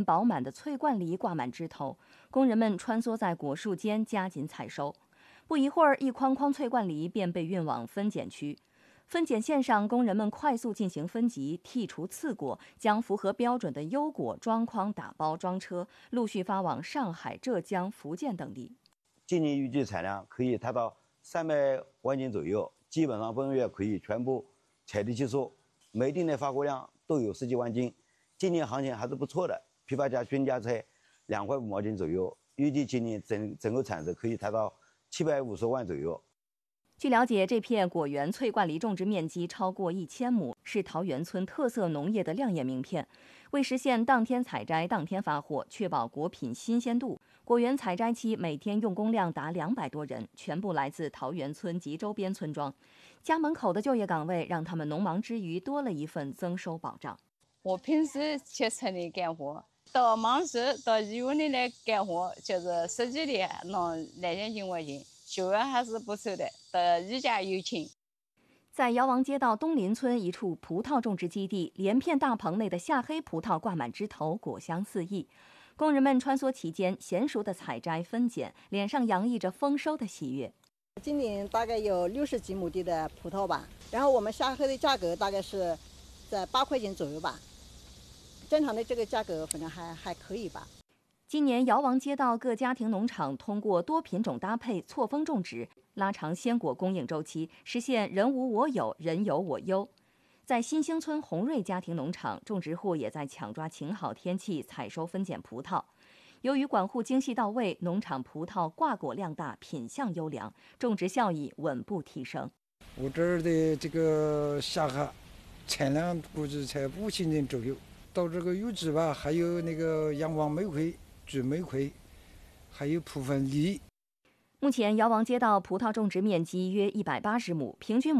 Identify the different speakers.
Speaker 1: 饱满的翠冠梨挂满枝头，工人们穿梭在果树间加紧采收。不一会儿，一筐筐翠冠梨便被运往分拣区。分拣线上，工人们快速进行分级，剔除次果，将符合标准的优果装筐打包装车，陆续发往上海、浙江、福建等地。
Speaker 2: 今年预计产量可以达到300万斤左右，基本上本月可以全部采地起收，每定的发货量都有10几万斤。今年行情还是不错的，批发价均价在2块5毛钱左右，预计今年整个产值可以达到750万左右。
Speaker 1: 据了解，这片果园翠冠梨种植面积超过1000亩，是桃源村特色农业的亮眼名片。为实现当天采摘、当天发货，确保果品新鲜度，果园采摘期每天用工量达200多人，全部来自桃源村及周边村庄。家门口的就业岗位让他们农忙之余多了一份增收保障。
Speaker 3: 我平时去城里干活，到忙时到医院里来干活，就是实际的能2000块钱。收入还是不错的，一家有情。
Speaker 1: 在姚王街道东林村一处葡萄种植基地，连片大棚内的夏黑葡萄挂满枝头，果香四溢。工人们穿梭其间，娴熟的采摘分拣，脸上洋溢着丰收的喜悦。
Speaker 4: 今年大概有60几亩地的葡萄吧，然后我们夏黑的价格大概是在8块钱左右吧，正常的这个价格反正还可以吧。
Speaker 1: 今年姚王街道各家庭农场通过多品种搭配、错峰种植，拉长鲜果供应周期，实现人无我有，人有我优。在新兴村红瑞家庭农场，种植户也在抢抓晴好天气采收分拣葡萄。由于管护精细到位，农场葡萄挂果量大，品相优良，种植效益稳步提升。
Speaker 5: 我这儿的这个夏黑产量估计才5000斤左右，到这个玉子吧，还有那个阳光玫瑰、紫玫瑰，还有部分梨。
Speaker 1: 目前姚王街道葡萄种植面积约180亩，平均